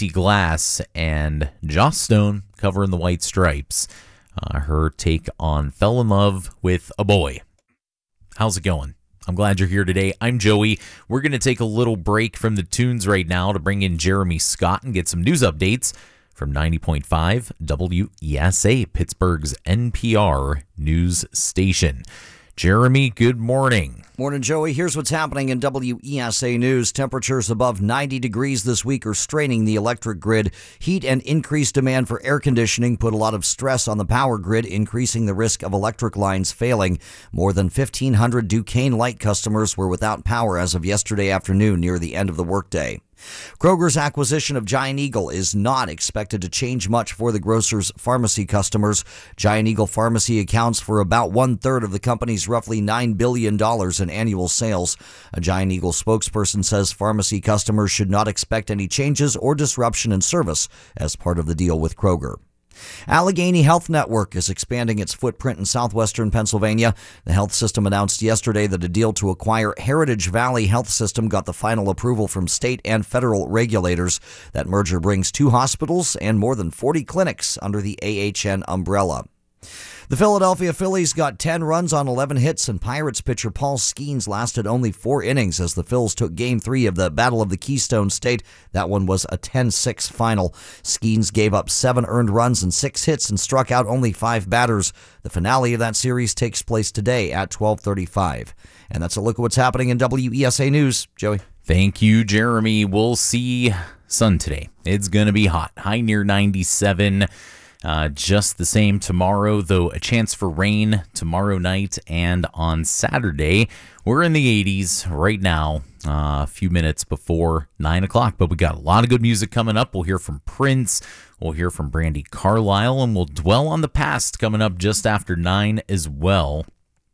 Empty Glass and Joss Stone covering the White Stripes. Her take on Fell in Love with a Boy. How's it going? I'm glad you're here today. I'm Joey. We're going to take a little break from the tunes right now to bring in Jeremy Scott and get some news updates from 90.5 WESA, Pittsburgh's NPR news station. Jeremy, good morning. Morning, Joey. Here's what's happening in WESA News. Temperatures above 90 degrees this week are straining the electric grid. Heat and increased demand for air conditioning put a lot of stress on the power grid, increasing the risk of electric lines failing. More than 1,500 Duquesne Light customers were without power as of yesterday afternoon near the end of the workday. Kroger's acquisition of Giant Eagle is not expected to change much for the grocer's pharmacy customers. Giant Eagle Pharmacy accounts for about one-third of the company's roughly $9 billion in annual sales. A Giant Eagle spokesperson says pharmacy customers should not expect any changes or disruption in service as part of the deal with Kroger. Allegheny Health Network is expanding its footprint in southwestern Pennsylvania. The health system announced yesterday that a deal to acquire Heritage Valley Health System got the final approval from state and federal regulators. That merger brings 2 hospitals and more than 40 clinics under the AHN umbrella. The Philadelphia Phillies got 10 runs on 11 hits, and Pirates pitcher Paul Skeens lasted only 4 innings as the Phils took Game 3 of the Battle of the Keystone State. That one was a 10-6 final. Skeens gave up 7 earned runs and 6 hits and struck out only 5 batters. The finale of that series takes place today at 12:35. And that's a look at what's happening in WESA News. Joey. Thank you, Jeremy. We'll see sun today. It's going to be hot. High near 97. Just the same tomorrow, though a chance for rain tomorrow night and on Saturday. We're in the 80s right now, a few minutes before 9 o'clock, but we got a lot of good music coming up. We'll hear from Prince, we'll hear from Brandi Carlile, and we'll dwell on the past coming up just after 9 as well.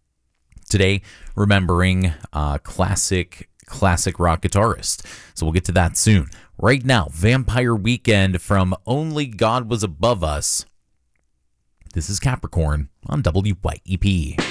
Today, remembering classic rock guitarist. So we'll get to that soon. Right now, Vampire Weekend from Only God Was Above Us. This is Capricorn on WYEP.